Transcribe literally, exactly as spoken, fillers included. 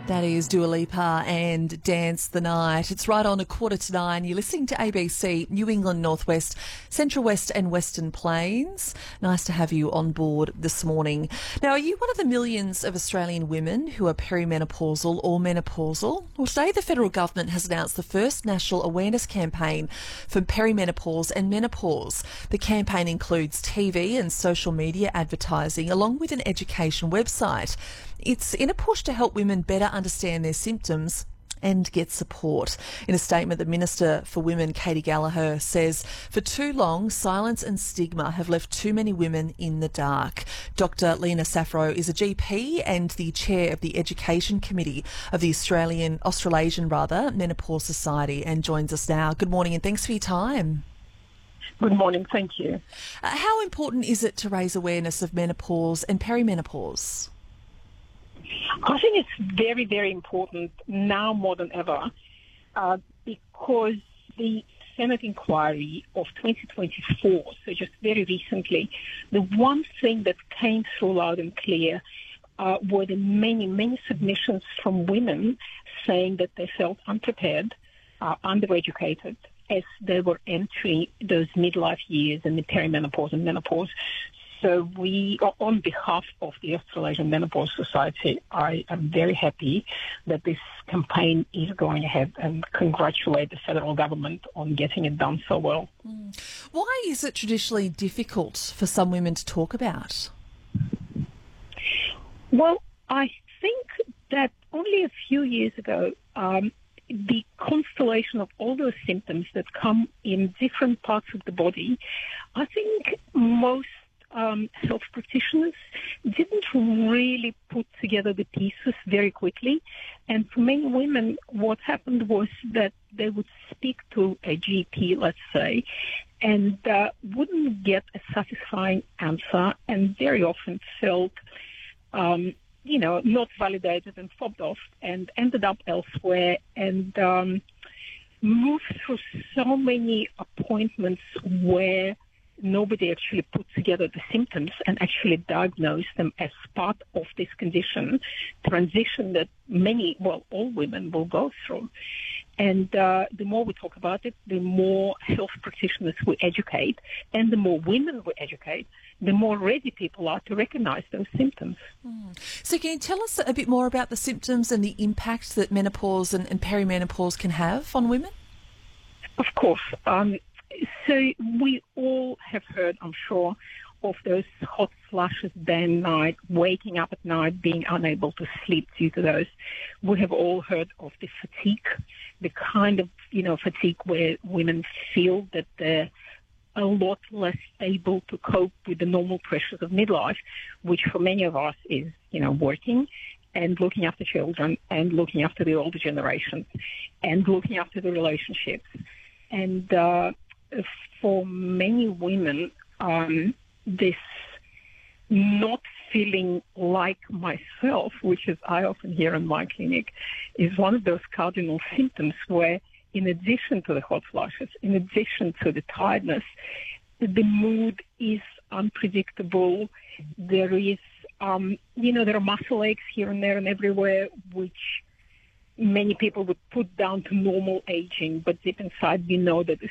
That is Dua Lipa and Dance the Night. It's right on a quarter to nine. You're listening to A B C, New England Northwest, Central West and Western Plains. Nice to have you on board this morning. Now, are you one of the millions of Australian women who are perimenopausal or menopausal? Well, today the federal government has announced the first national awareness campaign for perimenopause and menopause. The campaign includes T V and social media advertising along with an education website. It's in a push to help women better understand their symptoms and get support. In a statement, the Minister for Women, Katie Gallagher, says, for too long, silence and stigma have left too many women in the dark. Doctor Lena Safro is a G P and the chair of the Education Committee of the Australian, Australasian rather, Menopause Society and joins us now. Good morning and thanks for your time. Good morning, thank you. Uh, how important is it to raise awareness of menopause and perimenopause? I think it's very, very important now more than ever uh, because the Senate inquiry of twenty twenty-four, so just very recently, the one thing that came through loud and clear uh, were the many, many submissions from women saying that they felt unprepared, uh, undereducated, as they were entering those midlife years and the perimenopause and menopause. So we, on behalf of the Australasian Menopause Society, I am very happy that this campaign is going ahead and congratulate the federal government on getting it done so well. Mm. Why is it traditionally difficult for some women to talk about? Well, I think that only a few years ago, um, the constellation of all those symptoms that come in different parts of the body, I think most Um, health practitioners didn't really put together the pieces very quickly. And for many women, what happened was that they would speak to a G P, let's say, and uh, wouldn't get a satisfying answer and very often felt, um, you know, not validated and fobbed off and ended up elsewhere and um, moved through so many appointments where nobody actually put together the symptoms and actually diagnosed them as part of this condition, transition that many, well, all women will go through. And uh, the more we talk about it, the more health practitioners we educate, and the more women we educate, the more ready people are to recognise those symptoms. Mm. So can you tell us a bit more about the symptoms and the impact that menopause and, and perimenopause can have on women? Of course. Um, So we all have heard, I'm sure, of those hot flashes day and night, waking up at night, being unable to sleep due to those. We have all heard of the fatigue, the kind of, you know, fatigue where women feel that they're a lot less able to cope with the normal pressures of midlife, which for many of us is, you know, working and looking after children and looking after the older generations and looking after the relationships. And, uh, for many women, um, this not feeling like myself, which is I often hear in my clinic, is one of those cardinal symptoms where, in addition to the hot flashes, in addition to the tiredness, the mood is unpredictable. There is, um, you know, there are muscle aches here and there and everywhere, which many people would put down to normal aging, but deep inside we know that